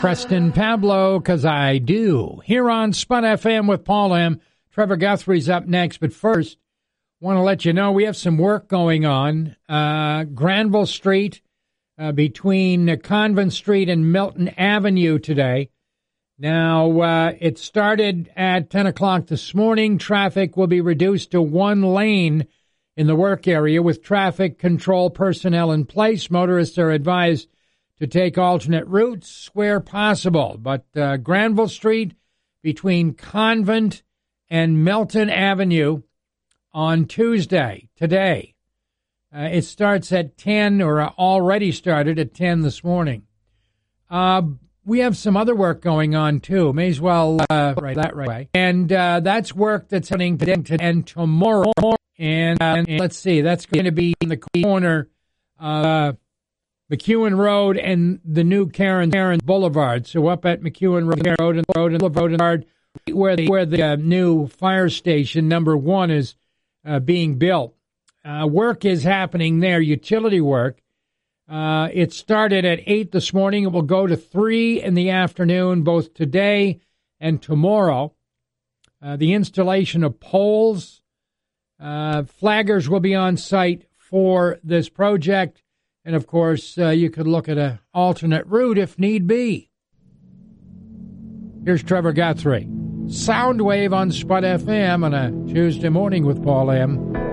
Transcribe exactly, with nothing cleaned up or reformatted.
Preston Pablo, 'cause I do. Here on Spud F M with Paul M. Trevor Guthrie's up next, but first, want to let you know we have some work going on. Uh, Granville Street, uh, between Convent Street and Milton Avenue today. Now, uh, it started at ten o'clock this morning. Traffic will be reduced to one lane in the work area with traffic control personnel in place. Motorists are advised to take alternate routes where possible. But uh, Granville Street between Convent and Milton Avenue on Tuesday, today. Uh, it starts at ten, or already started at ten this morning. Uh, we have some other work going on, too. May as well uh, right that right away. And uh, that's work that's happening today and tomorrow. And, uh, and let's see, that's going to be in the corner uh McEwen Road and the new Karen Karen Boulevard. So up at McEwen Road and Road and Boulevard, where the where the uh, new fire station number one is uh, being built. Uh, work is happening there, utility work. Uh, it started at eight this morning. It will go to three in the afternoon, both today and tomorrow. Uh, the installation of poles, uh, flaggers will be on site for this project. And, of course, uh, you could look at an alternate route if need be. Here's Trevor Guthrie. Soundwave on Spud F M on a Tuesday morning with Paul M.